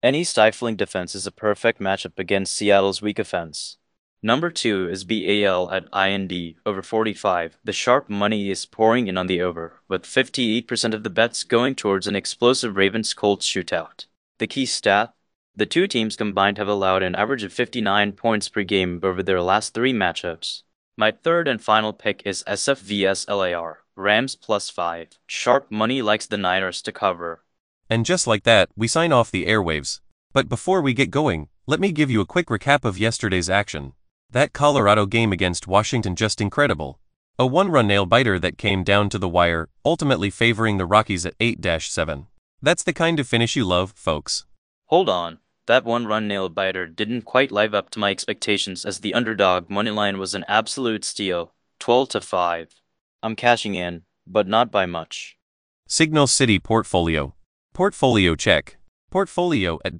Any stifling defense is a perfect matchup against Seattle's weak offense. Number 2 is BAL at IND over 45. The sharp money is pouring in on the over, with 58% of the bets going towards an explosive Ravens-Colts shootout. The key stat? The two teams combined have allowed an average of 59 points per game over their last 3 matchups. My third and final pick is SF vs LAR, Rams +5. Sharp money likes the Niners to cover. And just like that, we sign off the airwaves. But before we get going, let me give you a quick recap of yesterday's action. That Colorado game against Washington, just incredible. A one-run nail-biter that came down to the wire, ultimately favoring the Rockies at 8-7. That's the kind of finish you love, folks. Hold on, that one-run nail-biter didn't quite live up to my expectations, as the underdog moneyline was an absolute steal, 12-5. I'm cashing in, but not by much. Signal City Portfolio. Portfolio check. Portfolio at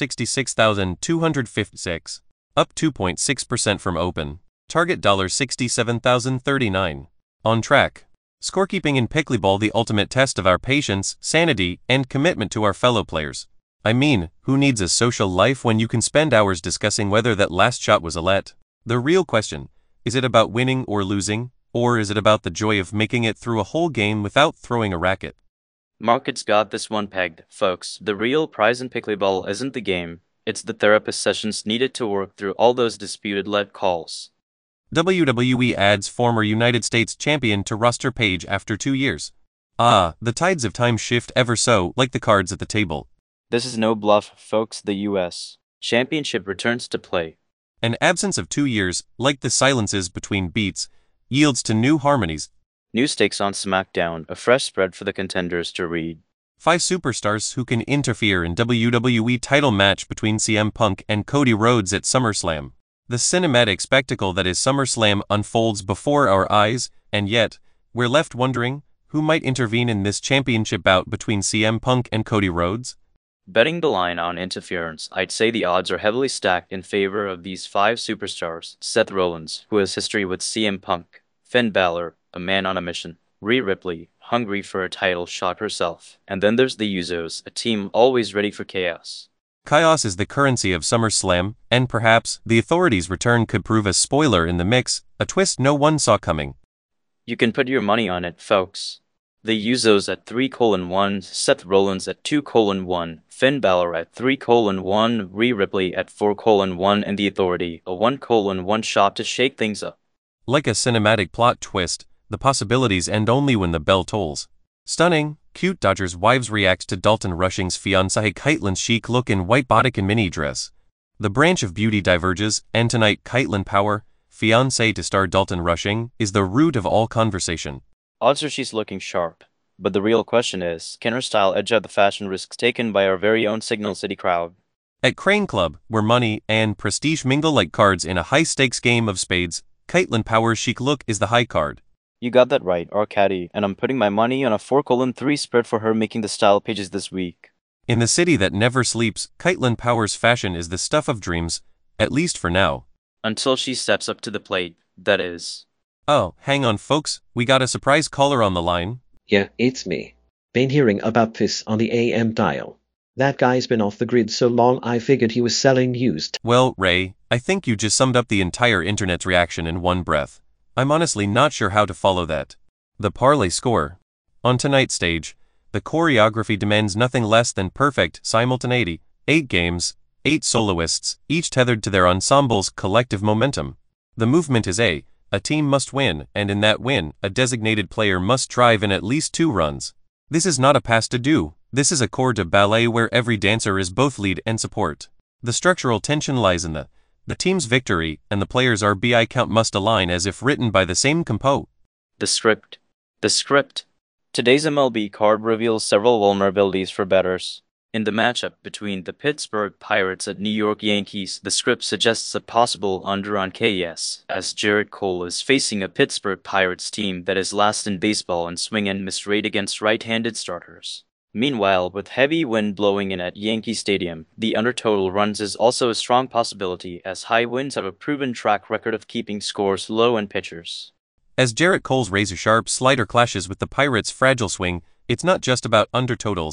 $66,256. Up 2.6% from open. Target $67,039. On track. Scorekeeping in Pickleball, the ultimate test of our patience, sanity, and commitment to our fellow players. I mean, who needs a social life when you can spend hours discussing whether that last shot was a let? The real question, is it about winning or losing, or is it about the joy of making it through a whole game without throwing a racket? Markets got this one pegged, folks. The real prize in Pickleball isn't the game. It's the therapist sessions needed to work through all those disputed lead calls. WWE adds former United States champion to roster page after 2 years. Ah, the tides of time shift ever so, like the cards at the table. This is no bluff, folks. The U.S. Championship returns to play. An absence of 2 years, like the silences between beats, yields to new harmonies. New stakes on SmackDown, a fresh spread for the contenders to read. 5 superstars who can interfere in WWE title match between CM Punk and Cody Rhodes at SummerSlam. The cinematic spectacle that is SummerSlam unfolds before our eyes, and yet, we're left wondering, who might intervene in this championship bout between CM Punk and Cody Rhodes? Betting the line on interference, I'd say the odds are heavily stacked in favor of these 5 superstars. Seth Rollins, who has history with CM Punk, Finn Balor, a man on a mission, Rhea Ripley, hungry for a title shot herself, and then there's the Usos, a team always ready for chaos. Chaos is the currency of SummerSlam, and perhaps the Authority's return could prove a spoiler in the mix, a twist no one saw coming. You can put your money on it, folks. The Usos at 3:1, Seth Rollins at 2:1, Finn Balor at 3:1, Rhea Ripley at 4:1, and the Authority, a 1:1 shot to shake things up. Like a cinematic plot twist, the possibilities end only when the bell tolls. Stunning, cute Dodgers wives react to Dalton Rushing's fiancée Kaitlyn's chic look in white bodycon mini dress. The branch of beauty diverges, and tonight Kaitlyn Power, fiancée to star Dalton Rushing, is the root of all conversation. Odds are she's looking sharp, but the real question is, can her style edge out the fashion risks taken by our very own Signal City crowd? At Crane Club, where money and prestige mingle like cards in a high-stakes game of spades, Kaitlyn Power's chic look is the high card. You got that right, Arcady, and I'm putting my money on a 4:3 spread for her making the style pages this week. In the city that never sleeps, Kaitlyn Power's fashion is the stuff of dreams, at least for now. Until she steps up to the plate, that is. Oh, hang on folks, we got a surprise caller on the line. Yeah, it's me. Been hearing about this on the AM dial. That guy's been off the grid so long I figured he was selling used. Well, Ray, I think you just summed up the entire internet's reaction in one breath. I'm honestly not sure how to follow that. The parlay score. On tonight's stage, the choreography demands nothing less than perfect simultaneity. 8 games, 8 soloists, each tethered to their ensemble's collective momentum. The movement is a team must win, and in that win, a designated player must drive in at least 2 runs. This is not a pas de deux. This is a corps de ballet where every dancer is both lead and support. The structural tension lies in the team's victory, and the players' RBI count must align as if written by the same compo. The script. The script. Today's MLB card reveals several vulnerabilities for bettors. In the matchup between the Pittsburgh Pirates and New York Yankees, the script suggests a possible under on KS, as Gerrit Cole is facing a Pittsburgh Pirates team that is last in baseball in swing and miss rate against right-handed starters. Meanwhile, with heavy wind blowing in at Yankee Stadium, the under total runs is also a strong possibility, as high winds have a proven track record of keeping scores low in pitchers. As Gerrit Cole's razor-sharp slider clashes with the Pirates' fragile swing, it's not just about under totals,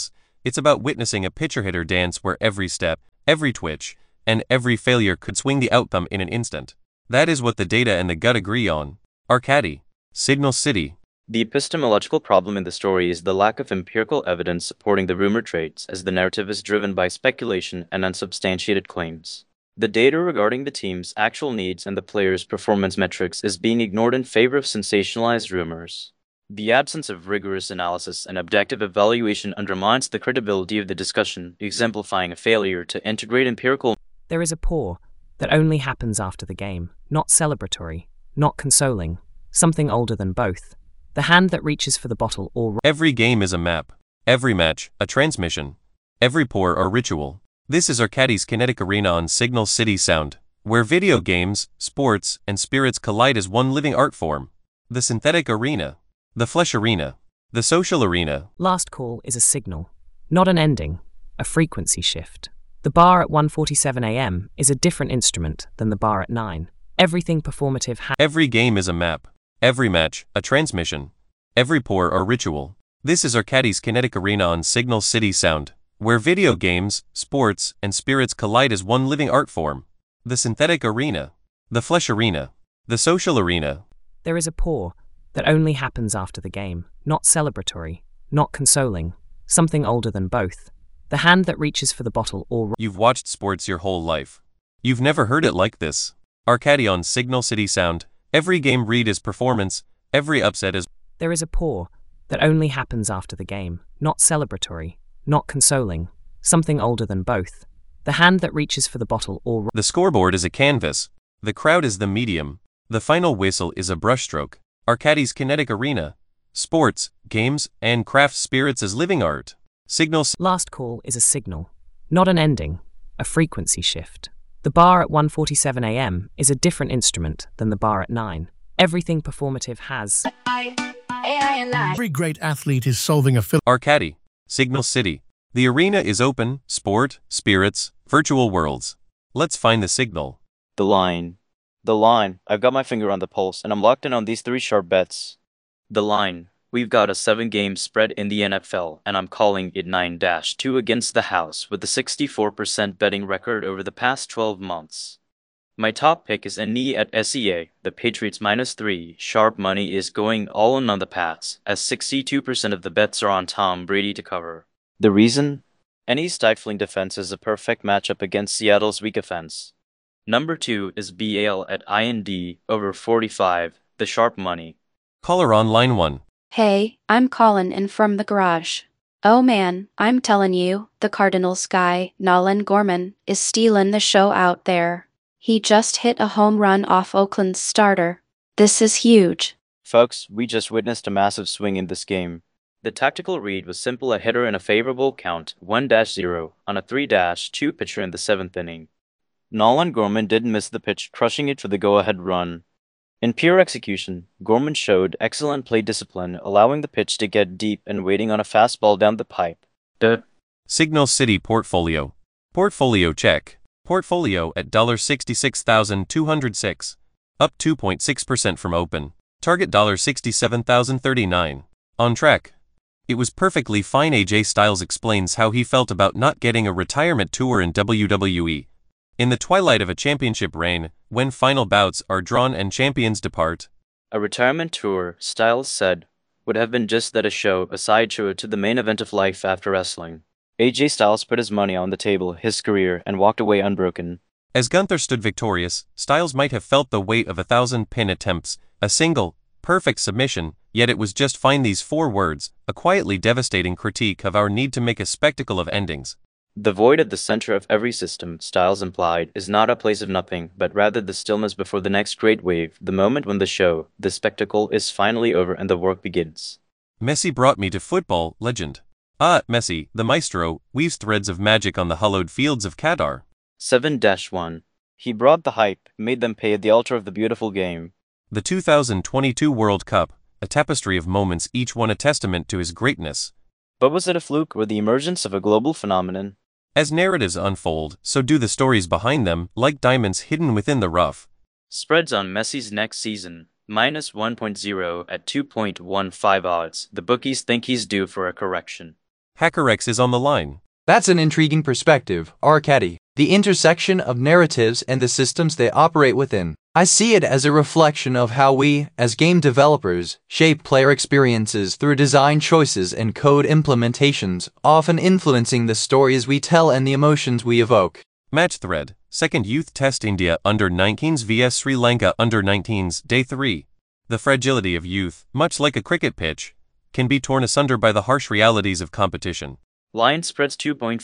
It's about witnessing a pitcher-hitter dance where every step, every twitch, and every failure could swing the outcome in an instant. That is what the data and the gut agree on. Arcady, Signal City. The epistemological problem in the story is the lack of empirical evidence supporting the rumor traits, as the narrative is driven by speculation and unsubstantiated claims. The data regarding the team's actual needs and the players' performance metrics is being ignored in favor of sensationalized rumors. The absence of rigorous analysis and objective evaluation undermines the credibility of the discussion, exemplifying a failure to integrate empirical. There is a pour that only happens after the game, not celebratory, not consoling, something older than both. The hand that reaches for the bottle or... Every game is a map. Every match, a transmission. Every pour a ritual. This is Arcady's Kinetic Arena on Signal City Sound, where video games, sports, and spirits collide as one living art form. The synthetic arena. The flesh arena. The social arena. Last call is a signal, not an ending, a frequency shift. The bar at 1:47 a.m. is a different instrument than the bar at 9. Everything performative Every game is a map. Every match, a transmission. Every pour a ritual. This is Arcady's Kinetic Arena on Signal City Sound, where video games, sports, and spirits collide as one living art form. The synthetic arena. The flesh arena. The social arena. There is a pour that only happens after the game, not celebratory, not consoling, something older than both. The hand that reaches for the bottle or... You've watched sports your whole life. You've never heard it like this. Arcady on Signal City Sound. Every game read is performance, every upset is... There is a pour that only happens after the game, not celebratory, not consoling, something older than both. The hand that reaches for the bottle or... The scoreboard is a canvas. The crowd is the medium. The final whistle is a brushstroke. Arcady's Kinetic Arena. Sports, games, and craft spirits as living art. Signals. Last call is a signal, not an ending, a frequency shift. The bar at 1:47 a.m. is a different instrument than the bar at 9. Everything performative has... Every great athlete is solving a Arcady, Signal City. The arena is open, sport, spirits, virtual worlds. Let's find the signal. The line. The line. I've got my finger on the pulse, and I'm locked in on these 3 sharp bets. The line. We've got a 7-game spread in the NFL, and I'm calling it 9-2 against the house with a 64% betting record over the past 12 months. My top pick is NE at SEA. The Patriots -3. Sharp money is going all in on the Pats, as 62% of the bets are on Tom Brady to cover. The reason? NE's stifling defense is a perfect matchup against Seattle's weak offense. Number 2 is BAL at IND over 45, the sharp money. Caller on line 1. Hey, I'm calling in from the garage. Oh man, I'm telling you, the Cardinals guy, Nolan Gorman, is stealing the show out there. He just hit a home run off Oakland's starter. This is huge. Folks, we just witnessed a massive swing in this game. The tactical read was simple: a hitter in a favorable count, 1-0, on a 3-2 pitcher in the 7th inning. Nolan Gorman didn't miss the pitch, crushing it for the go-ahead run. In pure execution, Gorman showed excellent plate discipline, allowing the pitch to get deep and waiting on a fastball down the pipe. Signal City Portfolio. Portfolio check. Portfolio at $66,206. Up 2.6% from open. Target $67,039. On track. It was perfectly fine. AJ Styles explains how he felt about not getting a retirement tour in WWE. In the twilight of a championship reign, when final bouts are drawn and champions depart. A retirement tour, Styles said, would have been just that: a show, a sideshow to the main event of life after wrestling. AJ Styles put his money on the table, his career, and walked away unbroken. As Gunther stood victorious, Styles might have felt the weight of 1,000 pin attempts, a single, perfect submission, yet it was just fine. These 4 words, a quietly devastating critique of our need to make a spectacle of endings. The void at the center of every system, Styles implied, is not a place of nothing, but rather the stillness before the next great wave, the moment when the show, the spectacle, is finally over and the work begins. Messi brought me to football, legend. Messi, the maestro, weaves threads of magic on the hallowed fields of Qatar. 7-1. He brought the hype, made them pay at the altar of the beautiful game. The 2022 World Cup, a tapestry of moments, each one a testament to his greatness. But was it a fluke or the emergence of a global phenomenon? As narratives unfold, so do the stories behind them, like diamonds hidden within the rough. Spreads on Messi's next season, -1.0 at 2.15 odds. The bookies think he's due for a correction. HackerX is on the line. That's an intriguing perspective, Arcady. The intersection of narratives and the systems they operate within. I see it as a reflection of how we, as game developers, shape player experiences through design choices and code implementations, often influencing the stories we tell and the emotions we evoke. Match thread. Second Youth Test India Under-19s vs Sri Lanka Under-19s, Day 3. The fragility of youth, much like a cricket pitch, can be torn asunder by the harsh realities of competition. Line spreads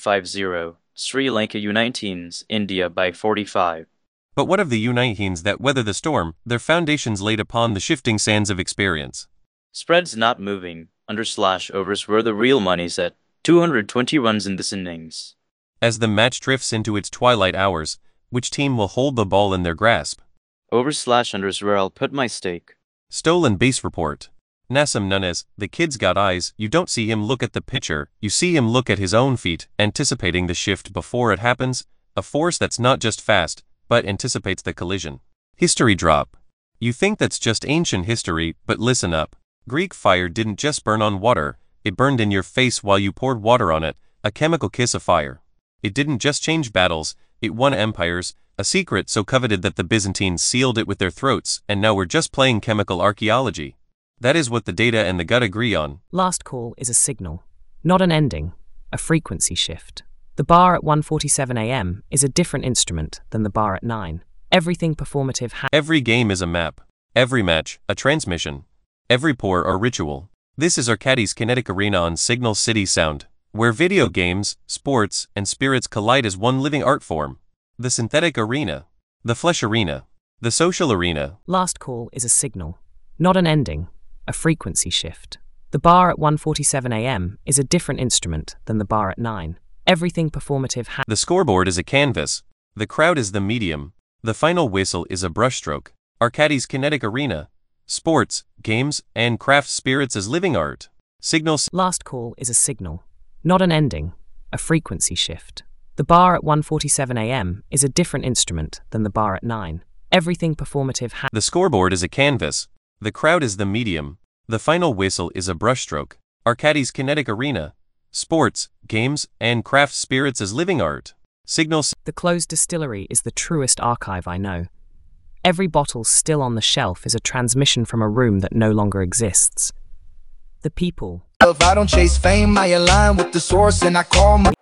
2.50. Sri Lanka U19s, India by 45. But what of the U19s that weather the storm, their foundations laid upon the shifting sands of experience? Spreads not moving. Under/overs where the real money's at. 220 runs in this innings. As the match drifts into its twilight hours, which team will hold the ball in their grasp? Overs/unders where I'll put my stake. Stolen base report. Nasim Nunez, the kid's got eyes. You don't see him look at the pitcher, you see him look at his own feet, anticipating the shift before it happens, a force that's not just fast, but anticipates the collision. History drop. You think that's just ancient history, but listen up. Greek fire didn't just burn on water, it burned in your face while you poured water on it, a chemical kiss of fire. It didn't just change battles, it won empires, a secret so coveted that the Byzantines sealed it with their throats, and now we're just playing chemical archaeology. That is what the data and the gut agree on. Last call is a signal, not an ending, a frequency shift. The bar at 1:47 a.m. is a different instrument than the bar at 9. Everything performative Every game is a map. Every match, a transmission. Every pour or ritual. This is Arcady's Kinetic Arena on Signal City Sound, where video games, sports, and spirits collide as one living art form. The synthetic arena. The flesh arena. The social arena. Last call is a signal, not an ending, a frequency shift. The bar at 1:47 a.m. is a different instrument than the bar at 9. Everything performative The scoreboard is a canvas. The crowd is the medium. The final whistle is a brushstroke. Arcady's Kinetic Arena. Sports, games, and craft spirits as living art. Signals. Last call is a signal, not an ending, a frequency shift. The bar at 1:47 a.m. is a different instrument than the bar at 9. Everything performative The scoreboard is a canvas. The crowd is the medium. The final whistle is a brushstroke. Arcady's Kinetic Arena. Sports, games, and craft spirits as living art. Signals. The closed distillery is the truest archive I know. Every bottle still on the shelf is a transmission from a room that no longer exists. The people. If I don't chase fame, I align with the source and I call my